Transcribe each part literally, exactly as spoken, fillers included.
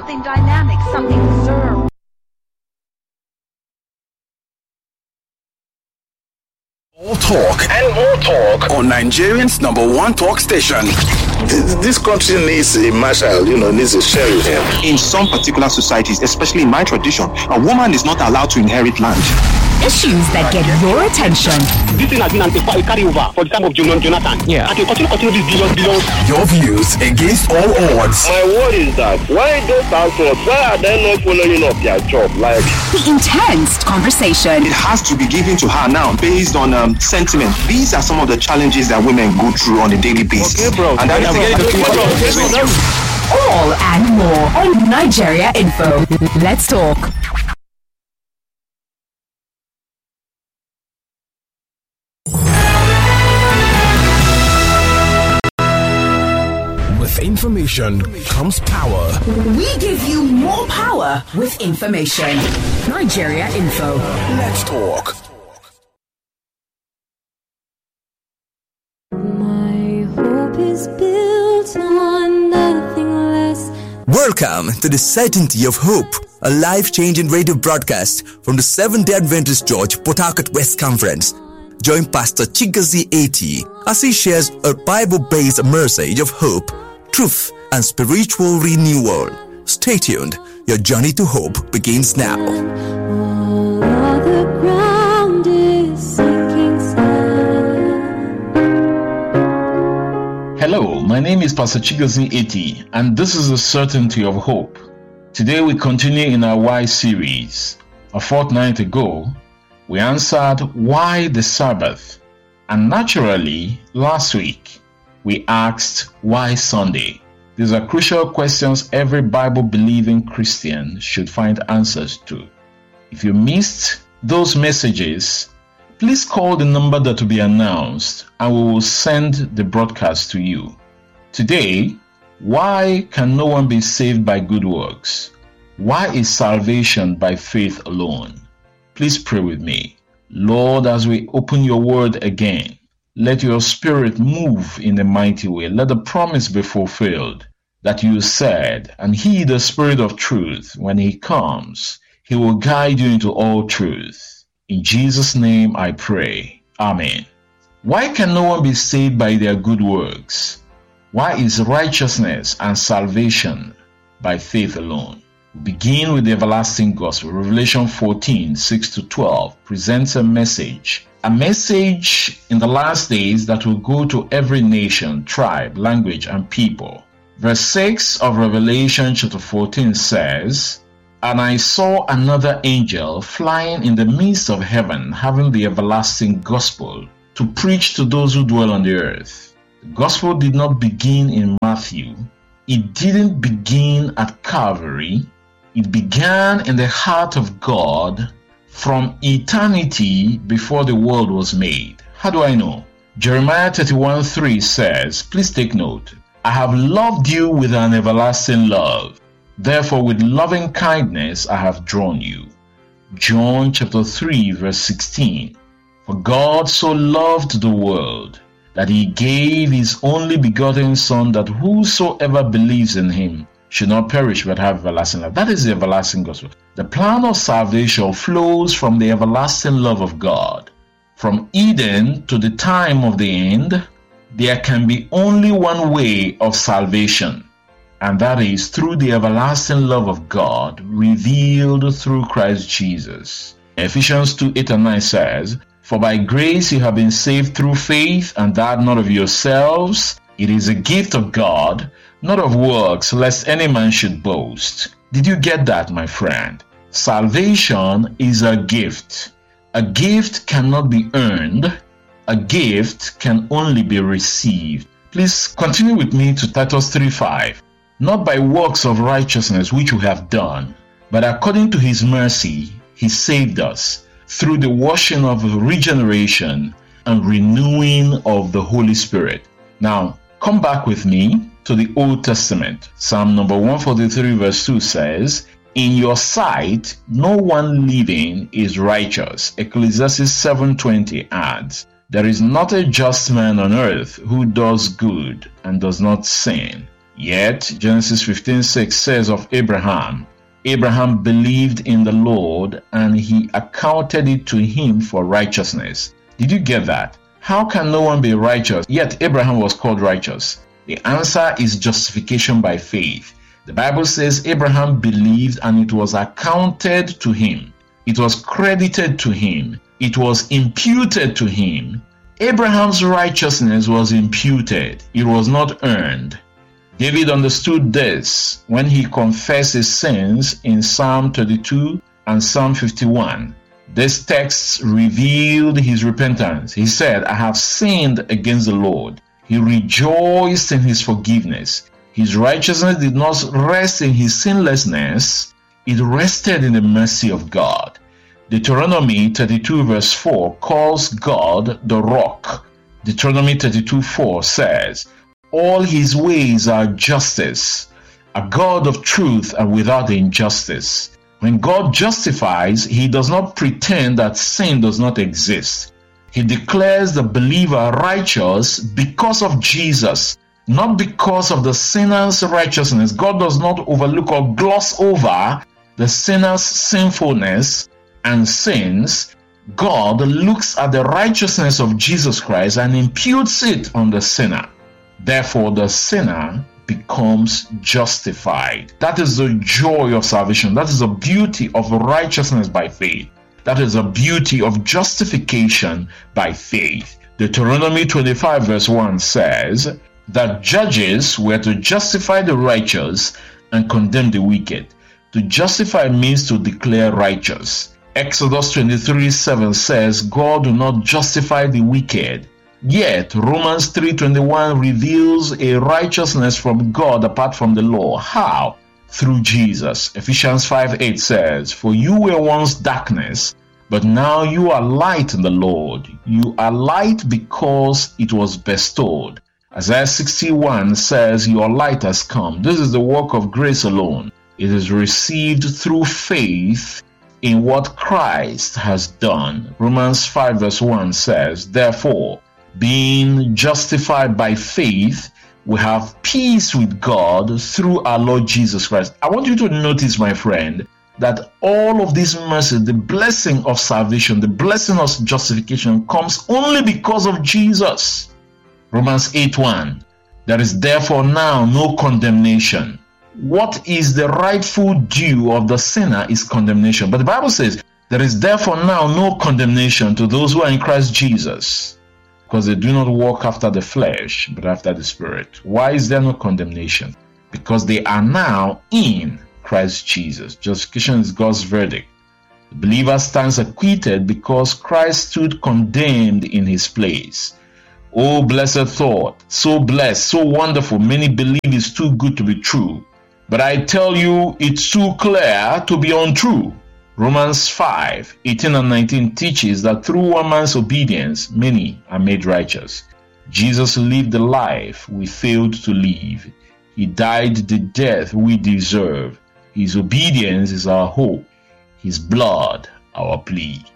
something dynamic, something reserved. All talk and more talk on Nigerian's number one talk station. This country needs a marshal, you know, needs a sheriff. In some particular societies, especially in my tradition, a woman is not allowed to inherit land. Issues that get your attention. This thing has been a carry over for the time of Jonathan. Yeah. And to continue, continue this billions, billions. Your views against all odds. My word is that why those pastors, why are they not following up their job? Like The intense conversation. It has to be given to her now based on um, sentiment. These are some of the challenges that women go through on a daily basis. Okay, bro. And that is All and more on Nigeria Info. Let's talk. With information comes power. We give you more power with information. Nigeria Info. Let's talk. My hope is built on nothing less. Welcome to the Certainty of Hope, a life-changing radio broadcast from the Seventh-day Adventist Church, Port Harcourt West Conference. Join Pastor Chigozie Eti as he shares a Bible-based message of hope, truth, and spiritual renewal. Stay tuned. Your journey to hope begins now. All other ground is sinking sand. Hello, my name is Pastor Chigozie Eti, and this is the Certainty of Hope. Today we continue in our Why series. A fortnight ago, we answered why the Sabbath, and naturally, last week, we asked why Sunday. These are crucial questions every Bible-believing Christian should find answers to. If you missed those messages, please call the number that will be announced and we will send the broadcast to you. Today, why can no one be saved by good works? Why is salvation by faith alone? Please pray with me. Lord, as we open your word again, let your spirit move in a mighty way. Let the promise be fulfilled that you said, and he, the Spirit of truth, when he comes, he will guide you into all truth. In Jesus' name I pray. Amen. Why can no one be saved by their good works? Why is righteousness and salvation by faith alone? We begin with the everlasting gospel. Revelation fourteen, six to twelve presents a message. A message in the last days that will go to every nation, tribe, language, and people. Verse six of Revelation chapter fourteen says, And I saw another angel flying in the midst of heaven, having the everlasting gospel to preach to those who dwell on the earth. The gospel did not begin in Matthew. It didn't begin at Calvary. It began in the heart of God from eternity before the world was made. How do I know? Jeremiah thirty-one three says, please take note, I have loved you with an everlasting love. Therefore with loving kindness I have drawn you. John chapter three verse sixteen, for God so loved the world that he gave his only begotten Son, that whosoever believes in him should not perish but have everlasting life. That is the everlasting gospel. The plan of salvation flows from the everlasting love of God. From Eden to the time of the end, there can be only one way of salvation, and that is through the everlasting love of God revealed through Christ Jesus. Ephesians two, eight and nine says, for by grace you have been saved through faith, and that not of yourselves. It is a gift of God, not of works, lest any man should boast. Did you get that, my friend? Salvation is a gift. A gift cannot be earned. A gift can only be received. Please continue with me to Titus three five. Not by works of righteousness which we have done, but according to his mercy, he saved us through the washing of regeneration and renewing of the Holy Spirit. Now, come back with me to the Old Testament. Psalm number one forty-three verse two says, in your sight, no one living is righteous. Ecclesiastes seven twenty adds, there is not a just man on earth who does good and does not sin. Yet Genesis fifteen six says of Abraham, Abraham believed in the Lord, and he accounted it to him for righteousness. Did you get that? How can no one be righteous, yet Abraham was called righteous? The answer is justification by faith. The Bible says Abraham believed, and it was accounted to him. It was credited to him. It was imputed to him. Abraham's righteousness was imputed. It was not earned. David understood this when he confessed his sins in Psalm thirty-two and Psalm fifty-one. These texts revealed his repentance. He said, I have sinned against the Lord. He rejoiced in his forgiveness. His righteousness did not rest in his sinlessness. It rested in the mercy of God. Deuteronomy thirty-two verse four calls God the rock. Deuteronomy thirty-two four says, all his ways are justice, a God of truth and without injustice. When God justifies, he does not pretend that sin does not exist. He declares the believer righteous because of Jesus, not because of the sinner's righteousness. God does not overlook or gloss over the sinner's sinfulness and sins. God looks at the righteousness of Jesus Christ and imputes it on the sinner. Therefore, the sinner becomes justified. That is the joy of salvation. That is the beauty of righteousness by faith. That is the beauty of justification by faith. Deuteronomy twenty-five verse one says that judges were to justify the righteous and condemn the wicked. To justify means to declare righteous. Exodus twenty-three seven says God will not justify the wicked. Yet Romans three twenty-one reveals a righteousness from God apart from the law. How? Through Jesus. Ephesians five eight says, for you were once darkness, but now you are light in the Lord. You are light because it was bestowed. Isaiah sixty-one says, your light has come. This is the work of grace alone. It is received through faith in what Christ has done. Romans five verse one says, therefore, being justified by faith, we have peace with God through our Lord Jesus Christ. I want you to notice, my friend, that all of this mercy, the blessing of salvation, the blessing of justification comes only because of Jesus. Romans eight one, there is therefore now no condemnation. What is the rightful due of the sinner is condemnation. But the Bible says, there is therefore now no condemnation to those who are in Christ Jesus, because they do not walk after the flesh, but after the Spirit. Why is there no condemnation? Because they are now in Christ Jesus. Justification is God's verdict. The believer stands acquitted because Christ stood condemned in his place. Oh, blessed thought, so blessed, so wonderful. Many believe it's too good to be true. But I tell you, it's too clear to be untrue. Romans five eighteen and nineteen teaches that through one man's obedience, many are made righteous. Jesus lived the life we failed to live. He died the death we deserve. His obedience is our hope. His blood, our plea.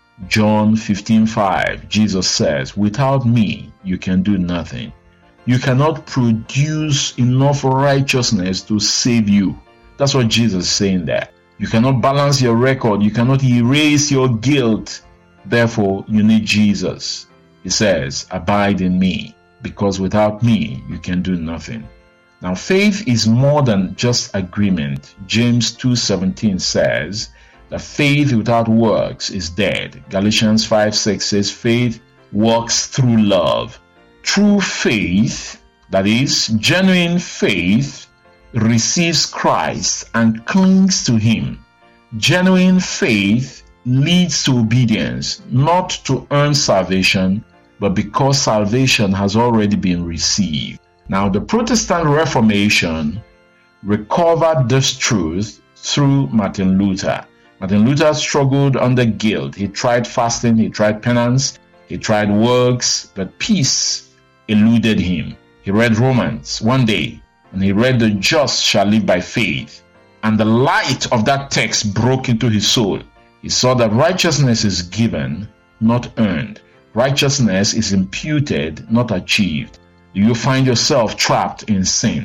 John fifteen five, Jesus says, without me, you can do nothing. You cannot produce enough righteousness to save you. That's what Jesus is saying there. You cannot balance your record. You cannot erase your guilt. Therefore, you need Jesus. He says, abide in me, because without me, you can do nothing. Now, faith is more than just agreement. James two seventeen says that faith without works is dead. Galatians five six says faith works through love. True faith, that is, genuine faith, receives Christ and clings to him. Genuine faith leads to obedience, not to earn salvation, but because salvation has already been received. Now, the Protestant Reformation recovered this truth through Martin Luther. Martin Luther struggled under guilt. He tried fasting, he tried penance, he tried works, but peace eluded him. He read Romans one day, and he read, the just shall live by faith. And the light of that text broke into his soul. He saw that righteousness is given, not earned. Righteousness is imputed, not achieved. Do you find yourself trapped in sin?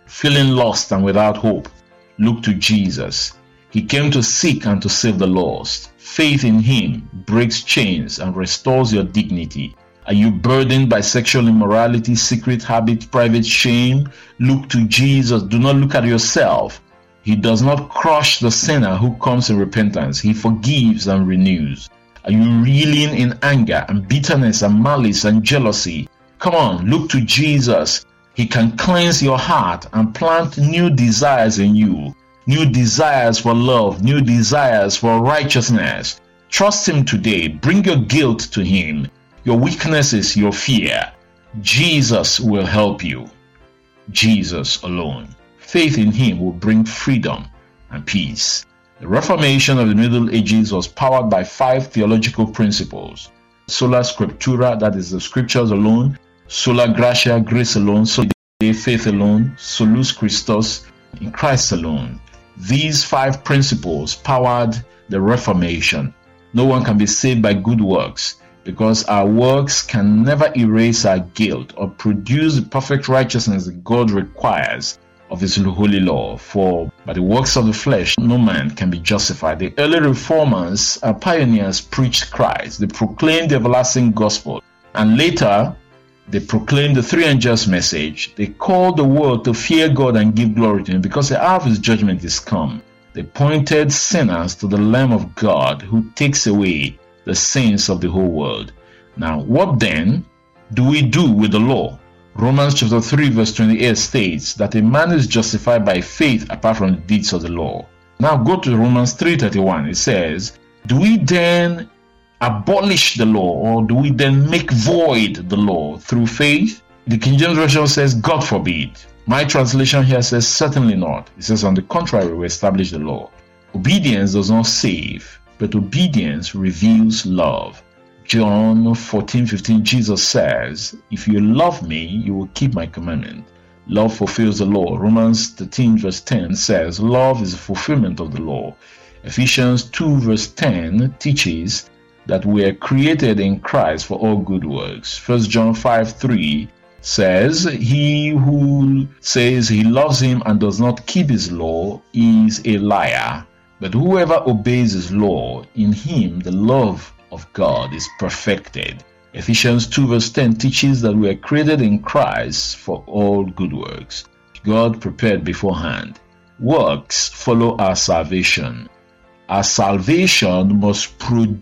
feeling lost and without hope, look to Jesus. He came to seek and to save the lost. Faith in him breaks chains and restores your dignity. Are you burdened by sexual immorality, secret habits, private shame? Look to Jesus. Do not look at yourself. He does not crush the sinner who comes in repentance. He forgives and renews. Are you reeling in anger and bitterness and malice and jealousy? Come on, look to Jesus. He can cleanse your heart and plant new desires in you. New desires for love, new desires for righteousness. Trust him today. Bring your guilt to him, your weaknesses, your fear. Jesus will help you. Jesus alone. Faith in him will bring freedom and peace. The Reformation of the Middle Ages was powered by five theological principles. Sola Scriptura, that is the scriptures alone. Sola Gratia, grace alone. Sola Dei, faith alone. Solus Christus, in Christ alone. These five principles powered the Reformation. No one can be saved by good works, because our works can never erase our guilt or produce the perfect righteousness that God requires of his holy law. For by the works of the flesh no man can be justified. The early reformers and pioneers preached Christ. They proclaimed the everlasting gospel, and later they proclaimed the three angels' message. They called the world to fear God and give glory to him, because the hour of his judgment is come. They pointed sinners to the Lamb of God who takes away the sins of the whole world. Now, what then do we do with the law? Romans chapter three verse twenty-eight states that a man is justified by faith apart from the deeds of the law. Now go to Romans three thirty-one. It says, do we then abolish the law, or do we then make void the law through faith? The King James Version says, God forbid. My translation here says, certainly not. It says, on the contrary, we establish the law. Obedience does not save, but obedience reveals love. John fourteen fifteen, Jesus says, if you love me, you will keep my commandment. Love fulfills the law. Romans thirteen verse ten says, love is the fulfillment of the law. Ephesians two verse ten teaches that we are created in Christ for all good works. First John five three says, he who says he loves him and does not keep his law is a liar. But whoever obeys his law, in him the love of God is perfected. Ephesians two verse ten teaches that we are created in Christ for all good works. God prepared beforehand. Works follow our salvation. Our salvation must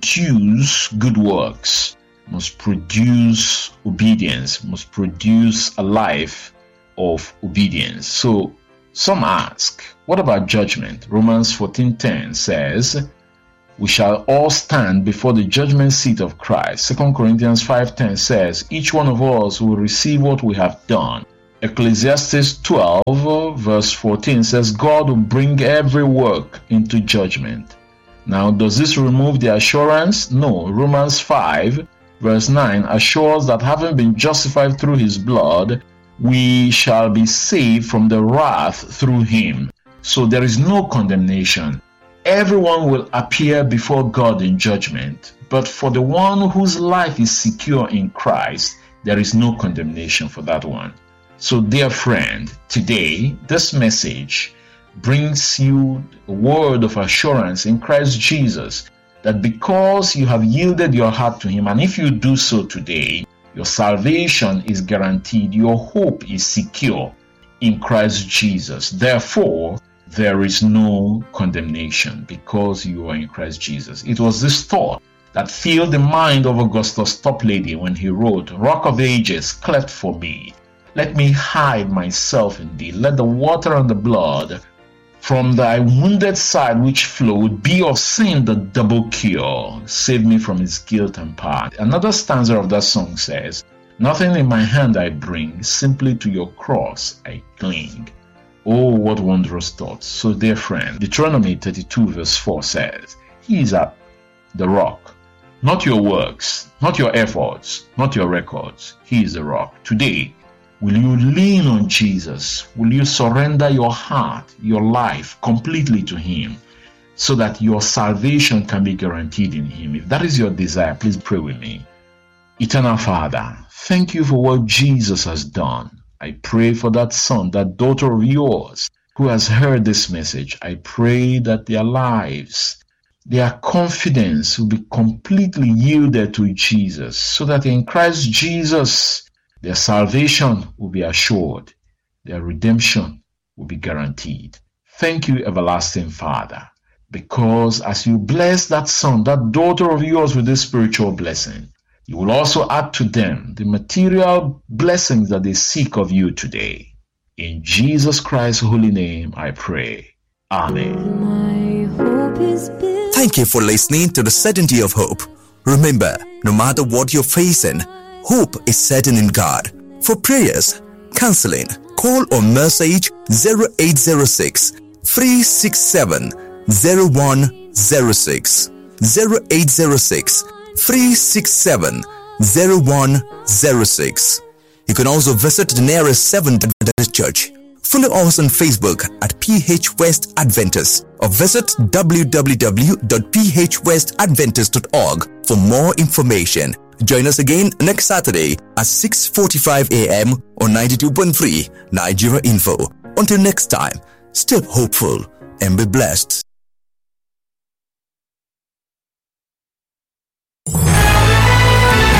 produce good works, must produce obedience, must produce a life of obedience. So some ask, what about judgment? Romans fourteen ten says, we shall all stand before the judgment seat of Christ. Second Corinthians five ten says, each one of us will receive what we have done. Ecclesiastes twelve verse fourteen says, God will bring every work into judgment. Now, does this remove the assurance? No. Romans five verse nine assures that having been justified through his blood, we shall be saved from the wrath through him. So there is no condemnation. Everyone will appear before God in judgment, but for the one whose life is secure in Christ, there is no condemnation for that one. So, dear friend, today, this message brings you a word of assurance in Christ Jesus that because you have yielded your heart to him, and if you do so today, your salvation is guaranteed, your hope is secure in Christ Jesus. Therefore, there is no condemnation because you are in Christ Jesus. It was this thought that filled the mind of Augustus Toplady when he wrote, Rock of Ages, cleft for me. Let me hide myself in thee. Let the water and the blood from thy wounded side which flowed be of sin the double cure. Save me from its guilt and power. Another stanza of that song says, nothing in my hand I bring, simply to your cross I cling. Oh, what wondrous thoughts. So, dear friend, Deuteronomy thirty-two verse four says, he is at the rock. Not your works, not your efforts, not your records. He is the rock. Today, will you lean on Jesus? Will you surrender your heart, your life completely to him so that your salvation can be guaranteed in him? If that is your desire, please pray with me. Eternal Father, thank you for what Jesus has done. I pray for that son, that daughter of yours who has heard this message. I pray that their lives, their confidence will be completely yielded to Jesus, so that in Christ Jesus, their salvation will be assured, their redemption will be guaranteed. Thank you, everlasting Father, because as you bless that son, that daughter of yours with this spiritual blessing, you will also add to them the material blessings that they seek of you today. In Jesus Christ's holy name, I pray. Amen. Thank you for listening to the Certainty of Hope. Remember, no matter what you're facing, hope is certain in God. For prayers, counseling, call or message zero eight zero six, three six seven, zero one zero six, zero eight zero six, three six seven, zero one zero six. You can also visit the nearest Seventh Adventist Church. Follow us on Facebook at P H West Adventist or visit w w w dot p h west adventist dot org for more information. Join us again next Saturday at six forty-five a.m. on ninety-two point three Nigeria Info. Until next time, stay hopeful and be blessed.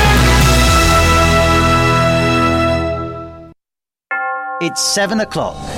It's seven o'clock.